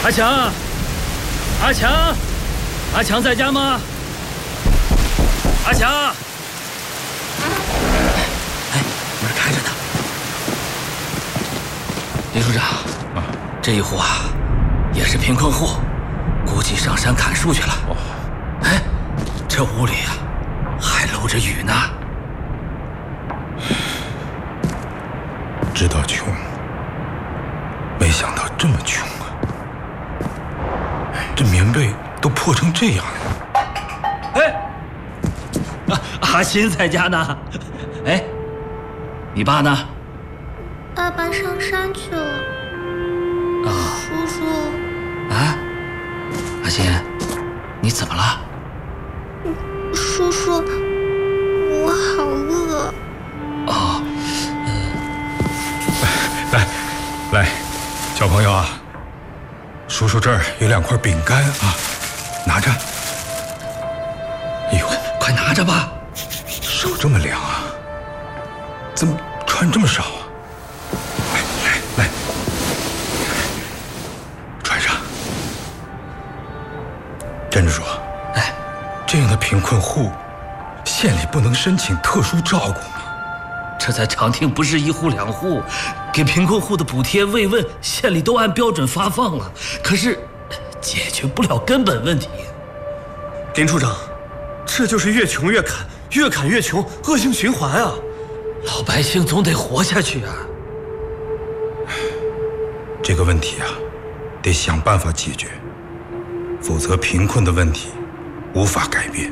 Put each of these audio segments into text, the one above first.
阿强，阿强，阿强在家吗？阿强， 哎，门开着呢。林处长，这一户啊，也是贫困户，估计上山砍树去了。哎，这屋里啊，还漏着雨呢。 知道穷，没想到这么穷啊！这棉被都破成这样了。 哎，阿新在家呢。哎，你爸呢？ 爸爸上山去了。叔叔。 啊，阿新，你怎么了？ 叔叔，我好饿。 哦， 来，小朋友啊，叔叔这儿有2块饼干啊，拿着。哎呦， 快拿着吧， 手这么凉啊，怎么穿这么少啊？来，穿上。甄叔， 哎， 这样的贫困户，县里不能申请特殊照顾吗？ 这在长汀不是1户2户，给贫困户的补贴慰问，县里都按标准发放了，可是解决不了根本问题。 林处长，这就是越穷越砍，越砍越穷，恶性循环啊！ 老百姓总得活下去啊！ 这个问题啊，得想办法解决，否则贫困的问题无法改变。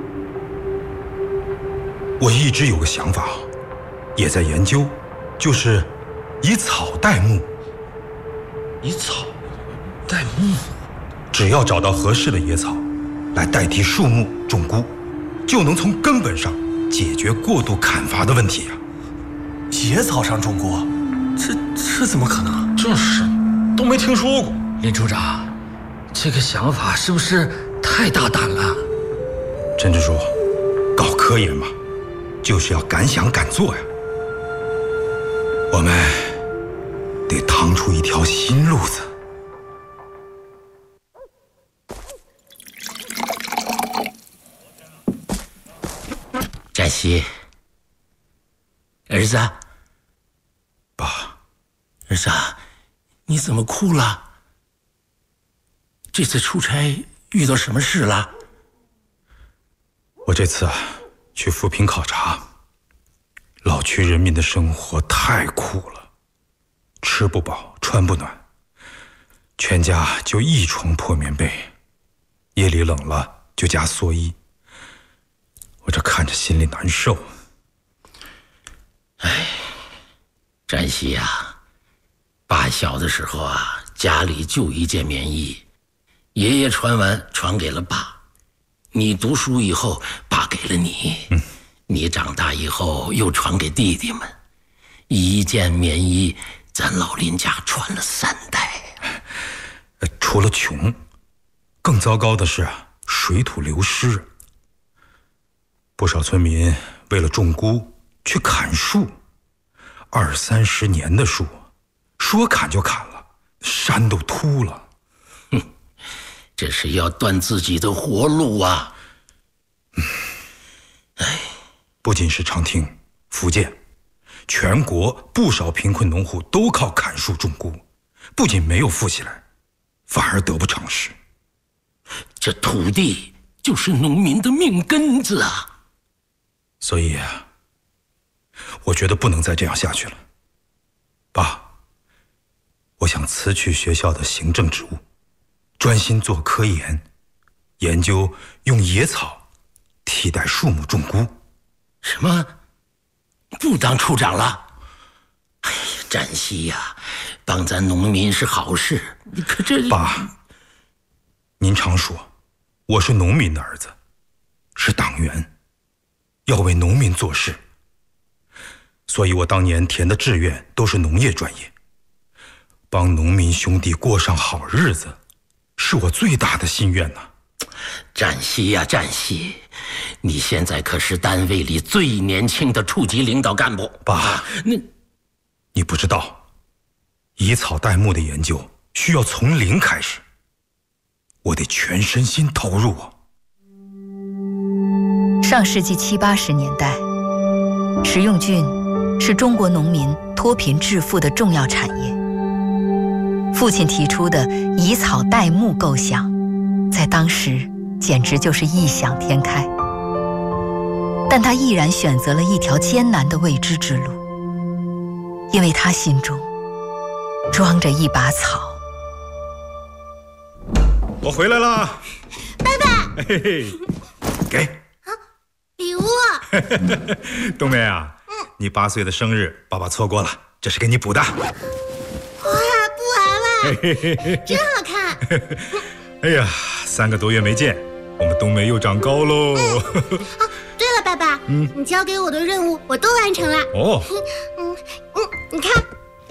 我一直有个想法，也在研究，就是以草代木。 以草代木， 只要找到合适的野草来代替树木种菇，就能从根本上解决过度砍伐的问题呀。 野草上种菇，这怎么可能？ 这是都没听说过。 林处长，这个想法是不是太大胆了？ 甄支书，搞科研嘛，就是要敢想敢做呀。我们得趟出一条新路子。 展熙，儿子， 爸， 儿子，你怎么哭了？这次出差遇到什么事了？ 我这次去扶贫考察，老区人民的生活太苦了，吃不饱，穿不暖，全家就一床破棉被，夜里冷了就加蓑衣。我这看着心里难受。 哎，展熙呀，爸小的时候啊，家里就一件棉衣，爷爷穿完传给了爸，你读书以后爸给了你，你长大以后又传给弟弟们，一件棉衣咱老林家穿了3代。 除了穷，更糟糕的是水土流失。不少村民为了种菇去砍树，20、30年的树，说砍就砍了，山都秃了。 这是要断自己的活路啊！ 不仅是长汀、福建，全国不少贫困农户都靠砍树种菇，不仅没有富起来，反而得不偿失。 这土地就是农民的命根子啊！ 所以我觉得不能再这样下去了。爸，我想辞去学校的行政职务，专心做科研，研究用野草替代树木种菇。 什么？不当处长了？哎呀，展熙呀，帮咱农民是好事，你可这…… 爸，您常说我是农民的儿子，是党员，要为农民做事，所以我当年填的志愿都是农业专业，帮农民兄弟过上好日子，是我最大的心愿呐。 展熙呀，展熙，你现在可是单位里最年轻的处级领导干部。 爸，你不知道，以草代木的研究需要从零开始，我得全身心投入啊。 上世纪70、80年代，食用菌是中国农民脱贫致富的重要产业。父亲提出的以草代木构想，在当时简直就是异想天开。但他毅然选择了一条艰难的未知之路，因为他心中装着一把草。 我回来了， 爸爸， 嘿嘿，给礼物。 冬梅啊，你8岁的生日，爸爸错过了，这是给你补的。 哇，布娃娃，真好看。 哎呀，3个多月没见，我们冬梅又长高喽。 对了，爸爸，你交给我的任务我都完成了。 哦， 你看，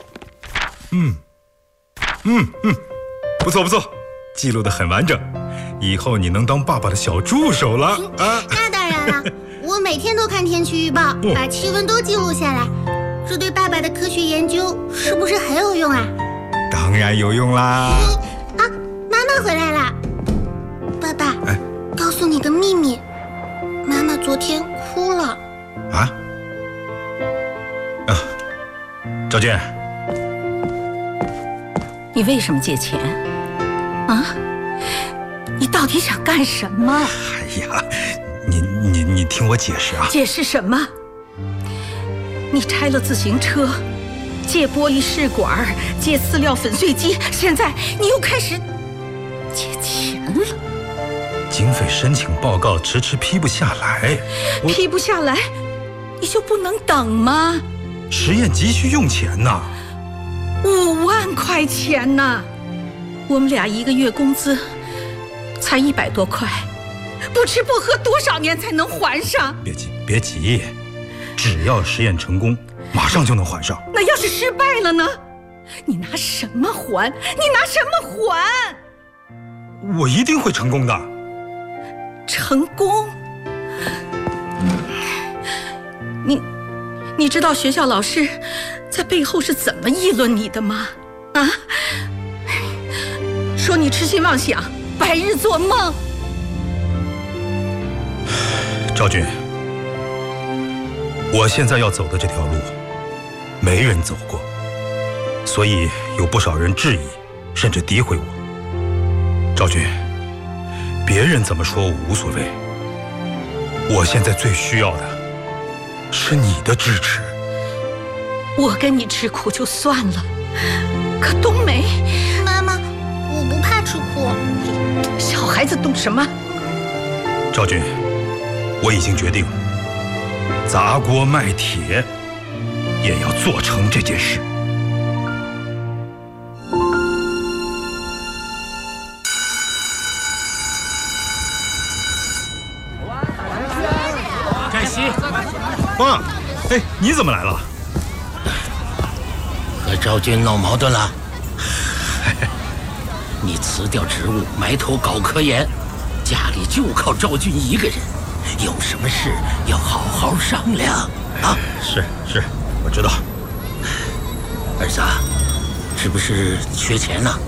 不错不错，记录得很完整，以后你能当爸爸的小助手了啊！ 那当然了，我每天都看天气预报，把气温都记录下来，这对爸爸的科学研究是不是很有用啊？ 当然有用啦！ 妈妈回来了，爸爸，告诉你个秘密，妈妈昨天哭了。 赵俊， 你为什么借钱？啊？你到底想干什么？ 哎呀，你听我解释啊！ 解释什么？你拆了自行车，借玻璃试管，借饲料粉碎机，现在你又开始借钱了。 经费申请报告迟迟批不下来， 批不下来，你就不能等吗？ 实验急需用钱呐 ！5万块钱呢，我们俩1个月工资才100多块，不吃不喝多少年才能还上？ 别急，只要实验成功，马上就能还上。 那要是失败了呢？你拿什么还？你拿什么还？ 我一定会成功的。 成功？你知道学校老师在背后是怎么议论你的吗？啊？说你痴心妄想，白日做梦。 赵俊，我现在要走的这条路，没人走过，所以有不少人质疑，甚至诋毁我。赵俊，别人怎么说我无所谓，我现在最需要的是你的支持。 我跟你吃苦就算了，可冬梅…… 妈妈，我不怕吃苦。 小孩子懂什么？ 赵俊，我已经决定了，砸锅卖铁也要做成这件事。 占西， 爸，你怎么来了？ 和赵军闹矛盾了？你辞掉职务，埋头搞科研，家里就靠赵军一个人，有什么事要好好商量啊！ 是，我知道。 儿子，是不是缺钱呢？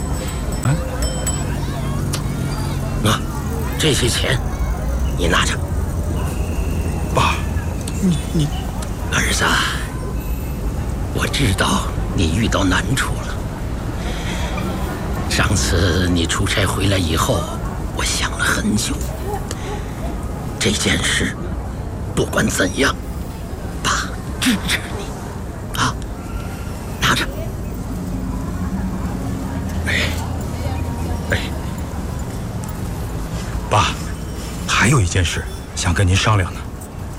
这些钱你拿着。 爸，你儿子，我知道你遇到难处了。上次你出差回来以后，我想了很久。这件事，不管怎样，爸支持你啊！拿着。 爸，还有一件事想跟您商量呢。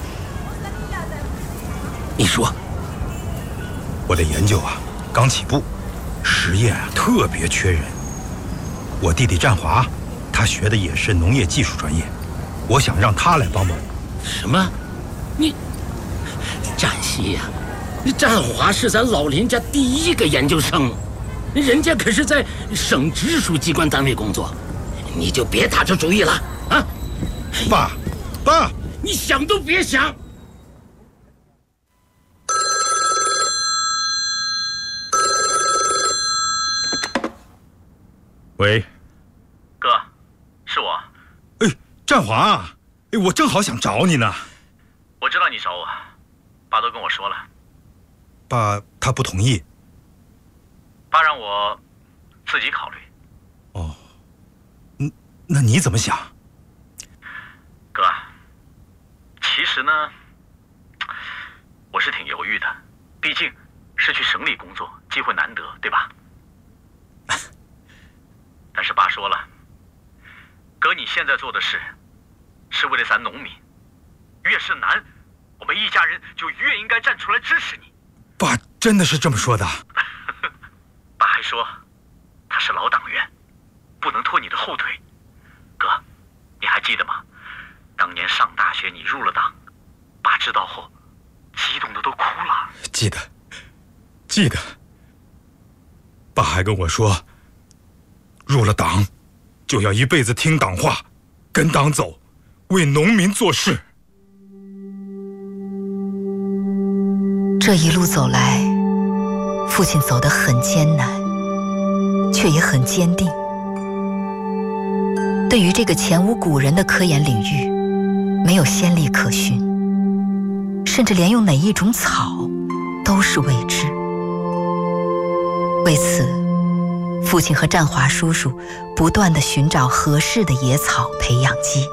你说。 我的研究刚起步，实验特别缺人。我弟弟战华，他学的也是农业技术专业，我想让他来帮帮我。 什么？你占西呀？战华是咱老林家第1个研究生，人家可是在省直属机关单位工作，你就别打这主意了啊！ 爸， 你想都别想。 喂， 哥，是我。 哎，战华啊，哎，我正好想找你呢。 我知道你找我，爸都跟我说了。 爸他不同意。 爸让我自己考虑。 哦，那你怎么想？ 哥，其实呢，我是挺犹豫的，毕竟是去省里工作，机会难得，对吧？但是爸说了，哥你现在做的事，是为了咱农民，越是难，我们一家人就越应该站出来支持你。 爸真的是这么说的？ 爸还说，他是老党员，不能拖你的后腿。哥，你还记得吗？当年上大学你入了党，爸知道后，激动的都哭了。 记得。爸还跟我说，入了党，就要一辈子听党话，跟党走，为农民做事。 这一路走来，父亲走得很艰难，却也很坚定。对于这个前无古人的科研领域，没有先例可循，甚至连用哪一种草都是未知。为此，父亲和战华叔叔不断地寻找合适的野草培养基。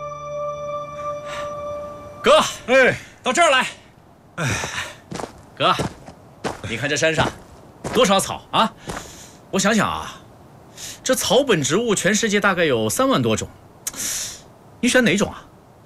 哥， 哎， 到这儿来。哎，哥，你看这山上多少草啊？我想想啊，这草本植物全世界大概有3万多种，你选哪种啊？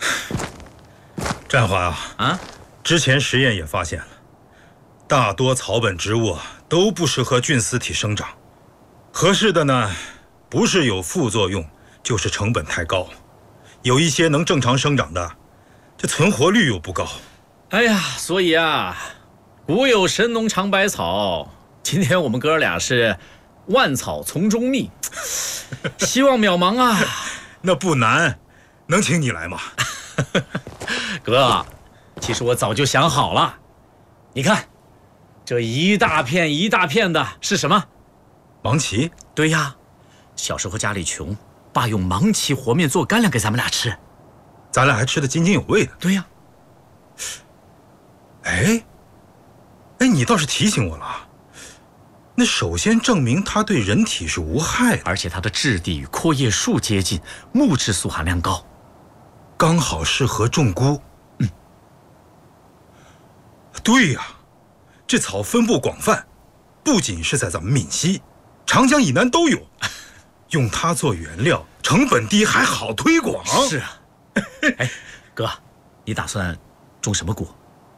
战华啊，之前实验也发现了，大多草本植物都不适合菌丝体生长，合适的呢，不是有副作用，就是成本太高，有一些能正常生长的，这存活率又不高。 哎呀，所以啊，古有神农尝百草，今天我们哥俩是万草丛中觅，希望渺茫啊。 那不难，能请你来吗？ 哥，其实我早就想好了，你看，这一大片一大片的是什么？ 芒萁。 对呀，小时候家里穷，爸用芒萁和面做干粮给咱们俩吃， 咱俩还吃得津津有味的。 对呀。 哎，你倒是提醒我了。那首先证明它对人体是无害的， 而且它的质地与阔叶树接近，木质素含量高， 刚好适合种菇。对呀，这草分布广泛，不仅是在咱们闽西，长江以南都有。用它做原料，成本低，还好推广。 是啊。哎，哥，你打算种什么菇？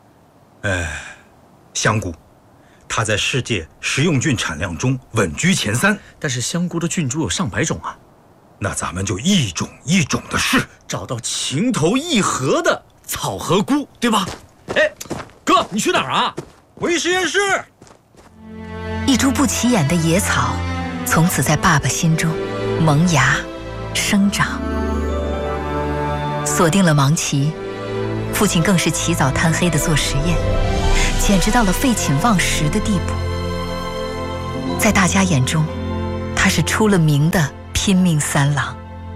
香菇，它在世界食用菌产量中稳居前3。 但是香菇的菌株有上百种啊。 那咱们就一种一种的试， 找到情投意合的草和菇，对吧？哎，哥，你去哪儿啊？ 回实验室。 一株不起眼的野草，从此在爸爸心中萌芽生长。锁定了芒萁，父亲更是起早贪黑地做实验，简直到了废寝忘食的地步。在大家眼中，他是出了名的拼命三郎。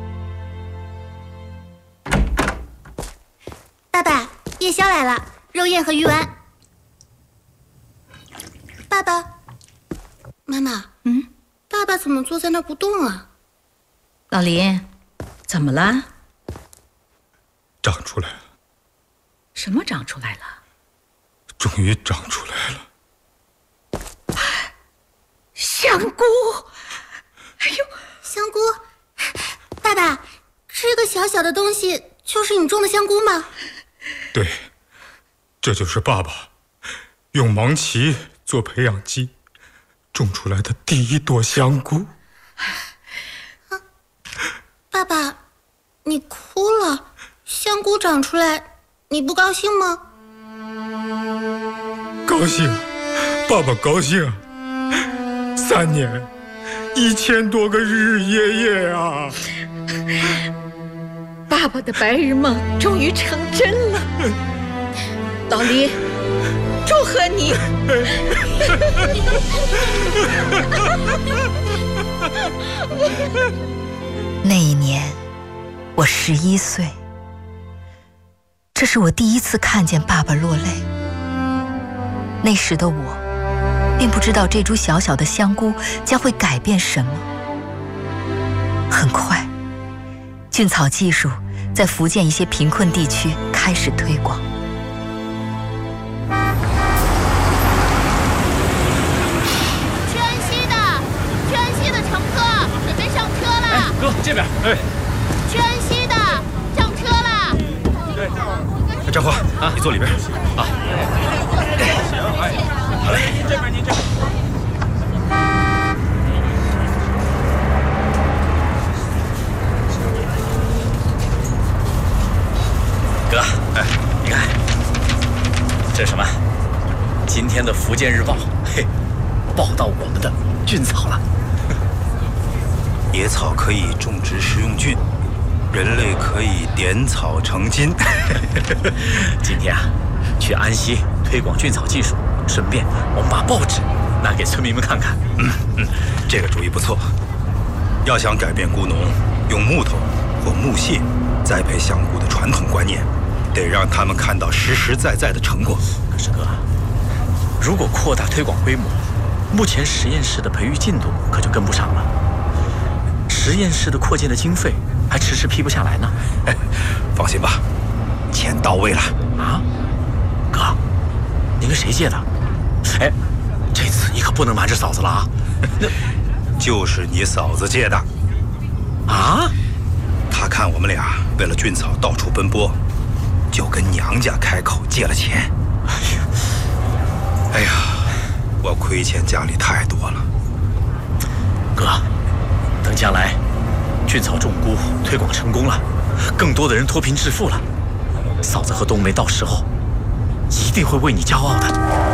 爸爸，夜宵来了，肉燕和鱼丸。爸爸，妈妈，爸爸怎么坐在那不动啊？ 老林，怎么了？ 长出来了。 什么长出来了？ 终于长出来了。 香菇！哎呦， 香菇！爸爸，这个小小的东西就是你种的香菇吗？ 对，这就是爸爸用芒萁做培养基种出来的第一朵香菇。 爸爸，你哭了。香菇长出来，你不高兴吗？ 高兴，爸爸高兴。3年，1000多个日日夜夜啊！ 爸爸的白日梦终于成真了。老李，祝贺你！ 那一年，我11岁。这是我第一次看见爸爸落泪。那时的我，并不知道这株小小的香菇将会改变什么。很快，菌草技术在福建一些贫困地区开始推广。 去安溪的乘客准备上车了。 哎，哥，这边。哎， 去安溪的上车了。 对，张华，你坐里边。 啊。 行，哎，好嘞，您这边，您这边。 哥，哎，你看，这是什么？今天的《福建日报》，嘿，报道我们的菌草了。 野草可以种植食用菌，人类可以点草成金。 今天啊，去安溪推广菌草技术，顺便我们把报纸拿给村民们看看。 这个主意不错。要想改变菇农用木头或木屑栽培香菇的传统观念，得让他们看到实实在在的成果。 可是哥，如果扩大推广规模，目前实验室的培育进度可就跟不上了。实验室的扩建的经费还迟迟批不下来呢。 放心吧，钱到位了。 啊，哥，您跟谁借的？哎，这次你可不能瞒着嫂子了啊！那就是你嫂子借的。 啊？ 她看我们俩为了菌草到处奔波，就跟娘家开口借了钱。哎呀，我亏欠家里太多了。 哥，等将来菌草种菇推广成功了，更多的人脱贫致富了，嫂子和冬梅到时候一定会为你骄傲的。